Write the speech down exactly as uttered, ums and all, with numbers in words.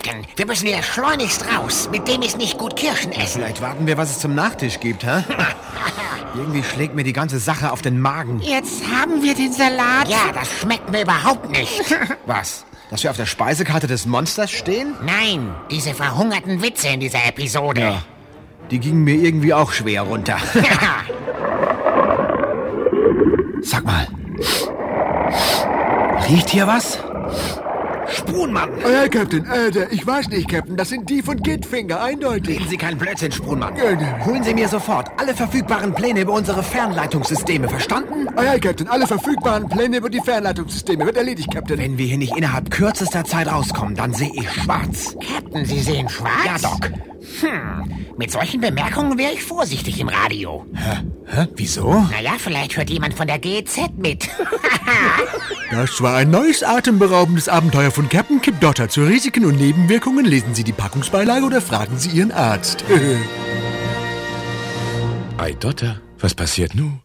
Captain. Wir müssen hier schleunigst raus. Mit dem ist nicht gut Kirschen essen. Vielleicht warten wir, was es zum Nachtisch gibt, hä? Irgendwie schlägt mir die ganze Sache auf den Magen. Jetzt haben wir den Salat. Ja, das schmeckt mir überhaupt nicht. Was? Dass wir auf der Speisekarte des Monsters stehen? Nein, diese verhungerten Witze in dieser Episode. Ja, die gingen mir irgendwie auch schwer runter. Sag mal, riecht hier was? Spruhnmann! Oh ja, Captain, äh, der, ich weiß nicht, Captain, das sind die von Gitfinger, eindeutig. Reden Sie keinen Blödsinn, Spruhnmann. Ja, ja. Holen Sie mir sofort alle verfügbaren Pläne über unsere Fernleitungssysteme, verstanden? Oh ja, Captain, alle verfügbaren Pläne über die Fernleitungssysteme. Wird erledigt, Captain. Wenn wir hier nicht innerhalb kürzester Zeit rauskommen, dann sehe ich schwarz. Captain, Sie sehen schwarz? Ja, Doc. Hm, mit solchen Bemerkungen wäre ich vorsichtig im Radio. Hä? Hä? Wieso? Naja, vielleicht hört jemand von der G E Z mit. Das war ein neues atemberaubendes Abenteuer von Captain Kip Dotter. Zu Risiken und Nebenwirkungen lesen Sie die Packungsbeilage oder fragen Sie Ihren Arzt. Ei Dotter, was passiert nun?